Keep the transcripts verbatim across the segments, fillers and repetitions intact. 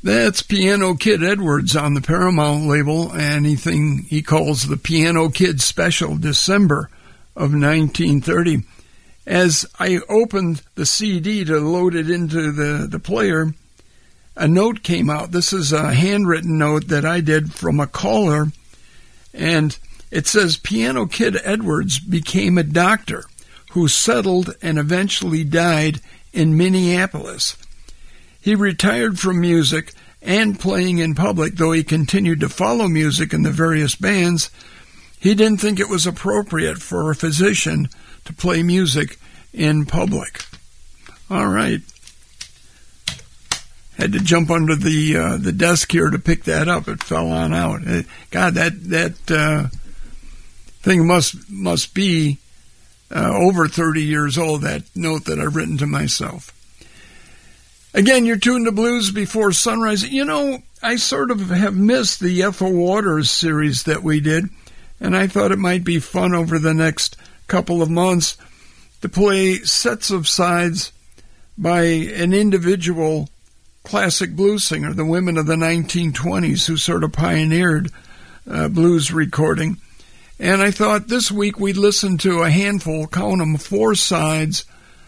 That's Piano Kid Edwards on the Paramount label, anything he calls the Piano Kid Special, December of nineteen thirty. As I opened the C D to load it into the, the player, a note came out. This is a handwritten note that I did from a caller, and it says, Piano Kid Edwards became a doctor who settled and eventually died in Minneapolis. He retired from music and playing in public, though he continued to follow music in the various bands. He didn't think it was appropriate for a physician to play music in public. All right. Had to jump under the uh, the desk here to pick that up. It fell on out. It, God, that that uh, thing must must be uh, over thirty years old, that note that I've written to myself. Again, you're tuned to Blues Before Sunrise. You know, I sort of have missed the Ethel Waters series that we did, and I thought it might be fun over the next couple of months to play sets of sides by an individual classic blues singer, the women of the nineteen twenties who sort of pioneered uh, blues recording. And I thought this week we'd listen to a handful, count them, four sides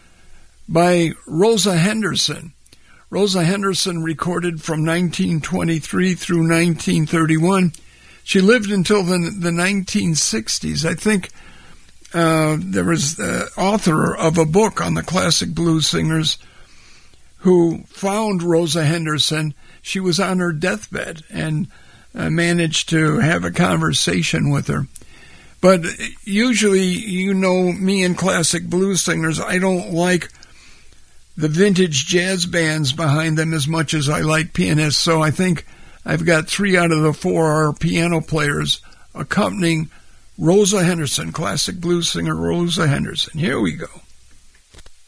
by Rosa Henderson. Rosa Henderson recorded from nineteen twenty-three through nineteen thirty-one. She lived until the, the nineteen sixties. I think uh, there was the author of a book on the classic blues singers who found Rosa Henderson. She was on her deathbed and uh, managed to have a conversation with her. But usually, you know me and classic blues singers, I don't like the vintage jazz bands behind them as much as I like pianists. So I think I've got three out of the four are piano players accompanying Rosa Henderson, classic blues singer Rosa Henderson. Here we go.